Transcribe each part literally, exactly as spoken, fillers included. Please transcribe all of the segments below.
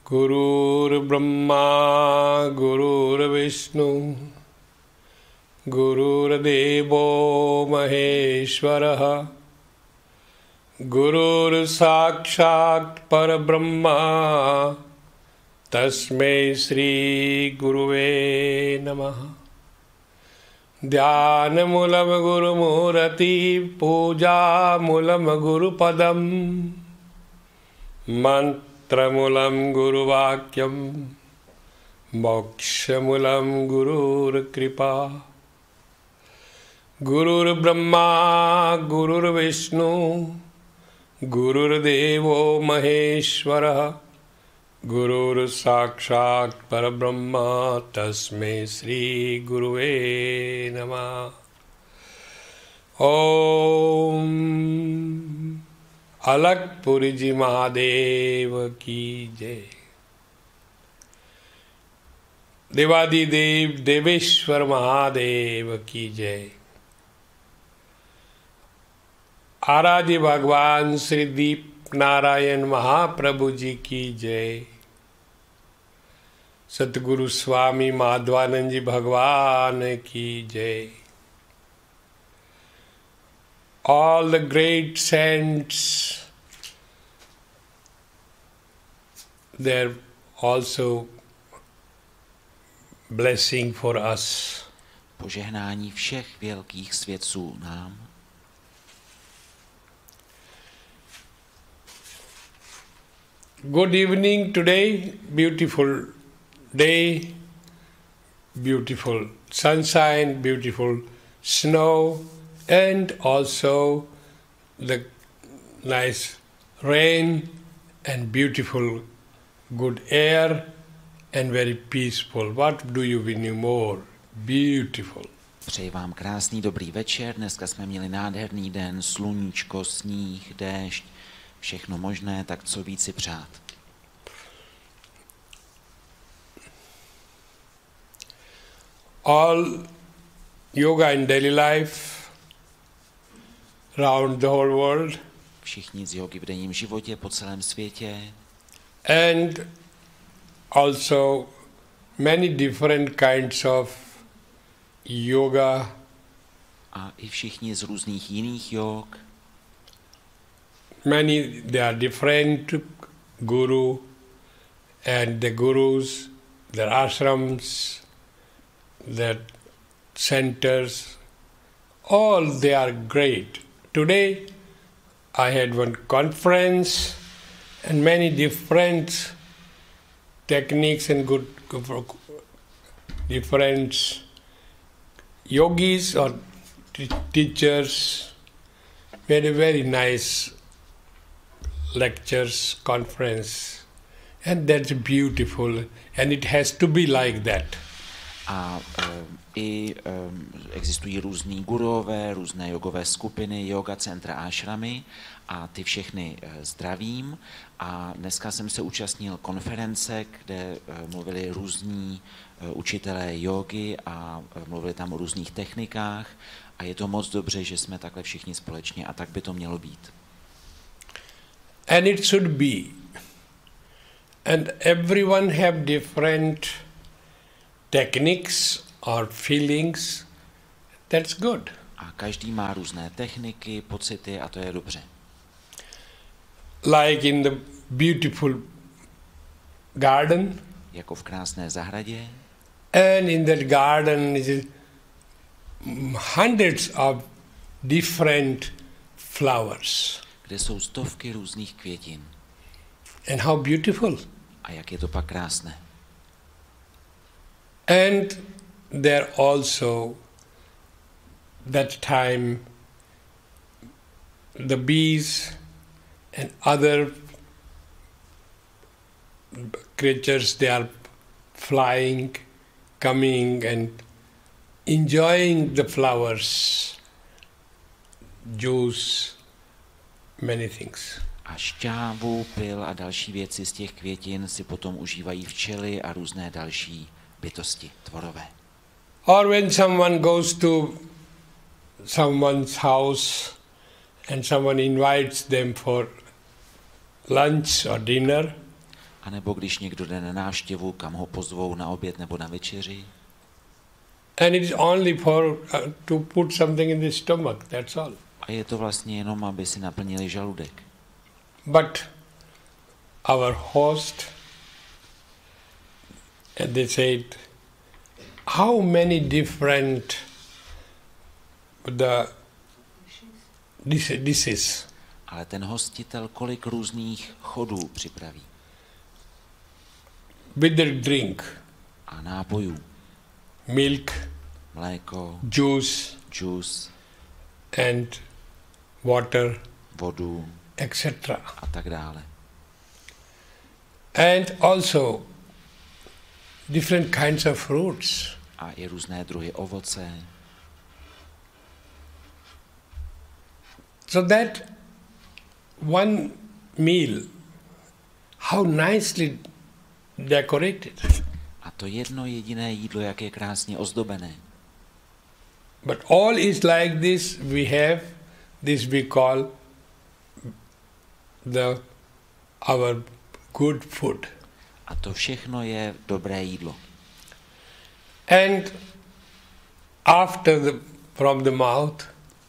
Gurur Brahma, Gurur Vishnu, Gurur Devo Maheshwaraha, Gurur Sakshat Parabrahma, Tasmai Sri Guruve Namaha. Dhyanamulam Guru Murati, Puja Mulam Guru Padam, Mantramulam Guru Vakyam, Mokshamulam Gurur Kripa. Gurur Brahma, Gurur Vishnu, Gurur Devo Maheshwara, Gurur Sakshat Parabrahma, Tasmai Sri Guruve Namah. Om Alakpuriji Mahadev Ki Jai. Devadi Dev Deveshwar Mahadev Ki Jai. आराध्य भगवान श्री दीप नारायण महाप्रभु जी की जय। सतगुरु स्वामी माधवानंद जी भगवान की जय। All the great saints, they're also blessing for us. Požehnání všech velkých svědců nám. Good evening today, beautiful day, beautiful sunshine, beautiful snow, and also the nice rain and beautiful good air and very peaceful. What do you need more? Beautiful. Přeji vám krásný dobrý večer. Dneska jsme měli nádherný den, sluníčko, sníh, déšť, všechno možné, tak co víc si přát. All yoga in daily life around the whole world. Všichni z jogy v denním životě po celém světě. And also many different kinds of yoga. A i všichni z různých jiných jog. Many, they are different guru and the gurus, their ashrams, their centers, all they are great. Today I had one conference and many different techniques and good different yogis or t- teachers made a very nice lectures, conference, and that's beautiful, and it has to be like that. A um, i um, existují různý gurové, různé jogové skupiny, yoga centra ashramy a ty všechny uh, zdravím. A dneska jsem se účastnil konference, kde uh, mluvili různí uh, učitelé jogy a uh, mluvili tam o různých technikách. A je to moc dobře, že jsme takhle všichni společně a tak by to mělo být. And it should be. And everyone have different techniques or feelings. That's good. A každý má různé techniky, pocity a to je dobře. Like in the beautiful garden. Jako v krásné zahradě. And in that garden is hundreds of different flowers. Kde jsou stovky různých květin. And how beautiful. A jak je to pak krásné. And there also that time the bees and other creatures, they are flying, coming and enjoying the flowers, juice, many things. A šťávu, pil a další věci z těch květin si potom užívají včely a různé další bytosti tvorové. Or when someone goes to someone's house and someone invites them for lunch or dinner. A nebo když někdo jde na návštěvu, kam ho pozvou na oběd nebo na večeři. And it is only for uh, to put something in the stomach, that's all. A je to vlastně jenom, aby si naplnili žaludek. But our host, and they said, how many different the dishes. Ale ten hostitel kolik různých chodů připraví. With the drink. A nápojů. Milk. Mléko. Juice. Juice. And water. Vodu. et cetera. A tak dále. And also different kinds of fruits. A i různé druhy ovoce. So that one meal, how nicely decorated. A to jedno jediné jídlo, jak je krásně ozdobené. But all is like this. We have this we call the our good food. A to všechno je dobré jídlo. And after the from the mouth,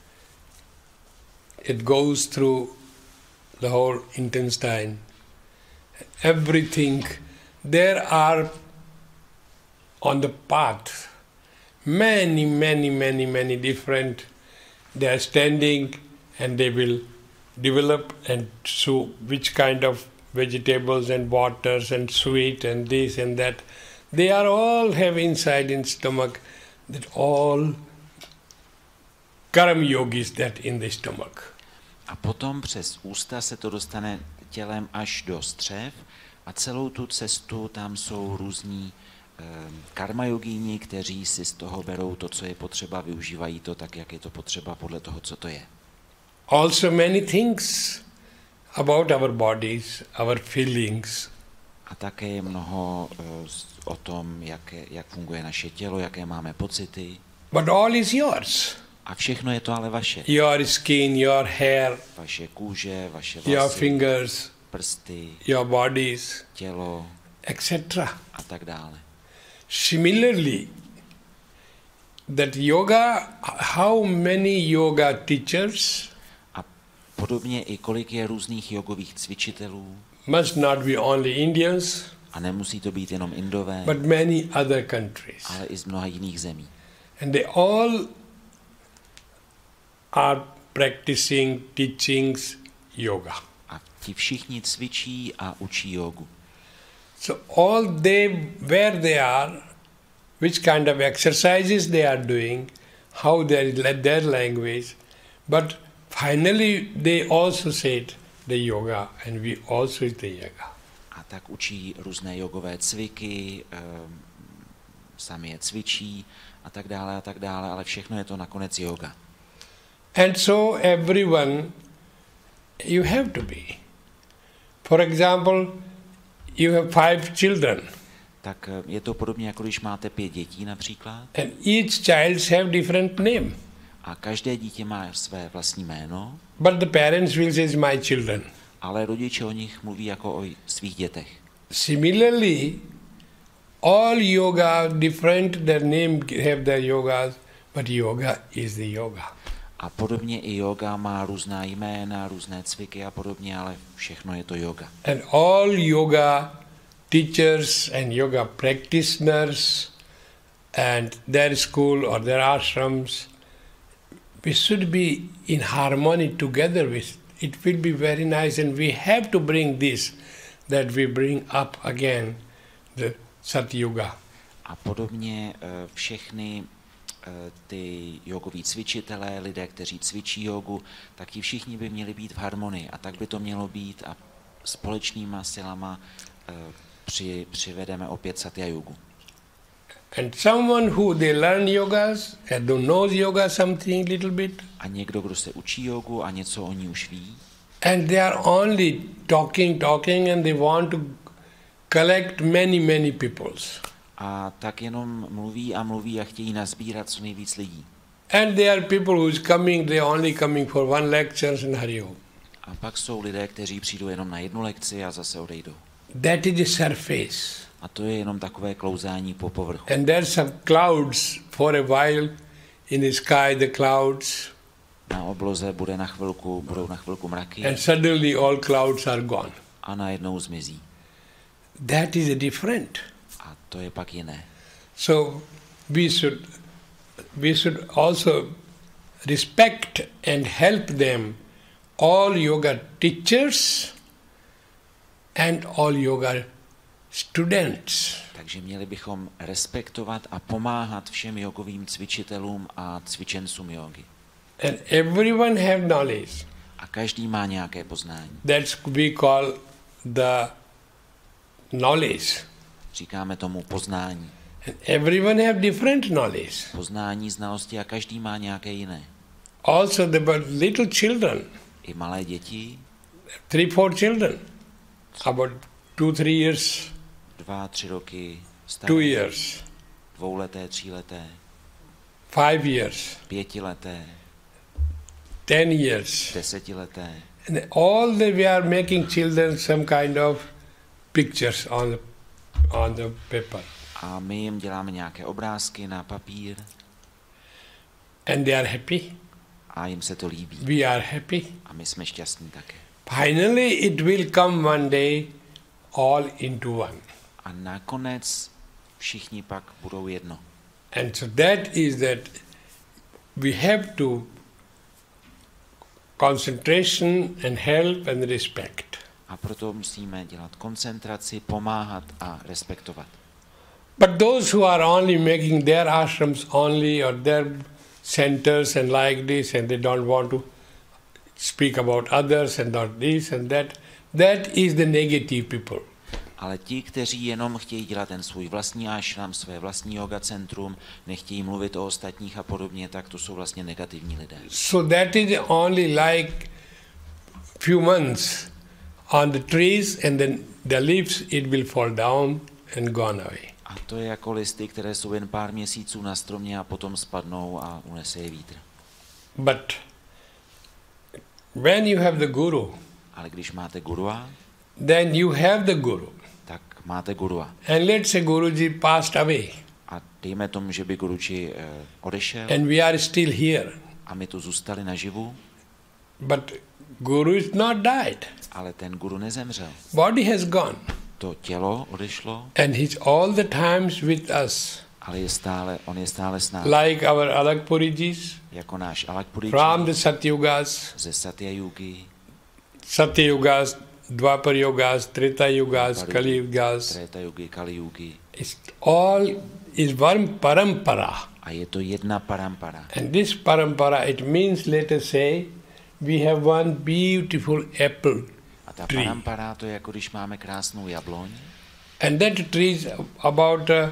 it goes through the whole intestine. Everything. There are on the path many, many, many, many different. They are standing and they will develop and show which kind of vegetables and waters and sweet and this and that. They are all have inside in stomach that all karma yogis that in the stomach. A potom přes ústa se to dostane tělem až do střev a celou tu cestu tam jsou různí eh, karma jogíni, kteří si z toho berou to, co je potřeba, využívají to tak, jak je to potřeba podle toho, co to je. Also many things about our bodies, our feelings. A také je mnoho uh, o tom, jak, jak funguje naše tělo, jaké máme pocity. But all is yours. A všechno je to ale vaše. Your skin, your hair, Vaše kůže, vaše your vlasy, fingers, prsty, your bodies, tělo et cetera. a tak dále. Similarly, that yoga, how many yoga teachers A podobně i kolik je různých jogových cvičitelů. must not be only Indians, A nemusí to být jenom Indové, but many other countries. ale i z mnoha jiných zemí. And they all are practicing teachings yoga. A ti všichni cvičí a učí jogu. So all they, where they are, which kind of exercises they are doing, how they let their language, but finally they also said the yoga and we also is the yoga. A tak učí různé jogové cviky, um, sami je cvičí a tak dále a tak dále, ale všechno je to nakonec yoga. And so everyone, you have to be. For example, you have five children. Tak je to podobně, jako když máte pět dětí například. And each child have different name. A každé dítě má své vlastní jméno, But the parents will say, my children. ale rodiče o nich mluví jako o svých dětech. Similarly, all yoga, different, their name have their yogas, but yoga is the yoga. A podobně i yoga má různá jména, různé cviky a podobně, ale všechno je to yoga. And all yoga teachers and yoga practitioners and their school or their ashrams, we should be in harmony together with. It will be very nice, and we have to bring this, that we bring up again the Sat Yoga. A podobně eh, všechny eh, ty jogoví cvičitelé, lidé, kteří cvičí jogu, tak ti všichni by měli být v harmonii. A tak by to mělo být a společnýma silama eh, při, přivedeme opět Satya Yogu. And someone who they learn yogas and don't knows yoga something little bit, A někdo, kdo se učí jogu a něco o ní už ví, and they are only talking, talking, and they want to collect many, many peoples. a tak jenom mluví a mluví a chtějí nazbírat co nejvíc lidí. And there are people who is coming, they are only coming for one lecture and Hari Om. A pak jsou lidé, kteří přijdou jenom na jednu lekci a zase odejdou. That is the surface. A to je jenom takové klouzání po povrchu. And there's some clouds for a while in the sky, the clouds. Na obloze bude na chvilku, budou na chvilku mraky. And suddenly all clouds are gone. A najednou zmizí. That is a different. A to je pak jiné. So we should we should also respect and help them, all yoga teachers and all yoga students. Takže měli bychom respektovat a pomáhat všem jogovým cvičitelům a cvičencům jógy. And everyone have knowledge. A každý má nějaké poznání. That's we call the knowledge. Říkáme tomu poznání. And everyone have different knowledge. Poznání, znalosti a každý má nějaké jiné. Also the but little children, I malé děti, three, four children, about two, three years, dva, tři roky, staré, two years, dvouleté, tříleté, five years, pětileté, ten years. desetileté. And all the we are making children some kind of pictures on the, on the paper. A my jim děláme nějaké obrázky na papír And they are happy. a jim se to líbí. We are happy. A my jsme šťastní také. Finally it will come one day all into one. A nakonec všichni pak budou jedno. And so that is that we have to concentration and help and respect. A proto musíme dělat koncentraci, pomáhat a respektovat. But those who are only making their ashrams only or their centers and like this and they don't want to speak about others and not this and that, that is the negative people. Ale ti, kteří jenom chtějí dělat ten svůj vlastní ashram, své vlastní yoga centrum, nechtějí mluvit o ostatních a podobně, tak to jsou vlastně negativní lidé. So that is only like few months on the trees and then the leaves it will fall down and gone away. A to je jako listy, které jsou jen pár měsíců na stromě a potom spadnou a unese je vítr. But when you have the guru, Ale když máte gurua, then you have the guru. tak máte gurua. And let's say Guruji passed away A dejme tomu, že by guruji eh, odešel and we are still here. a my tu zůstali naživu, But Guru is not died. ale ten guru nezemřel. Body has gone. To tělo odešlo, And he's all the times with us. ale je stále, on je stále s námi. Like our Alakpurijis Jako náš Alakpuriji from the Satyugas, ze Satya Yugi, Satyugas, Dwapar Yugas, Treta Yugas, Kali Yugas. Treta Yugi, Kali Yugi. It's all is one parampara. A je to jedna parampara. And this parampara, it means, let us say, we have one beautiful apple A ta tree. parampara, to je jako když máme krásnou jabloň. And that tree is about uh,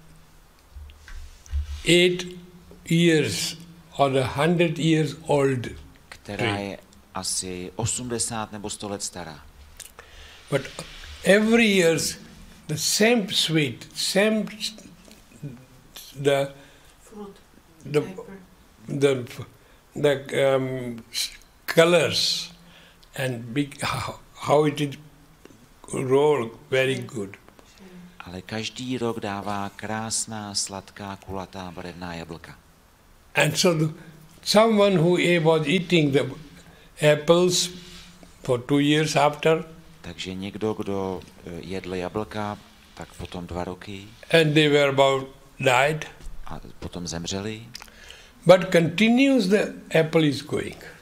eight years or a hundred years old. Která je asi osmdesát nebo sto let stará. But every year the same sweet, same the Fruit. the Paper. the the um, colors and big how, how it is roll very good. Ale každý rok dává krásná, sladká, kulatá, barevná jablka. And so the, someone who was eating the apples for two years after, Takže někdo, kdo jedl jablka, tak potom dva roky and they were about died, a potom zemřeli, but continues the apple is going.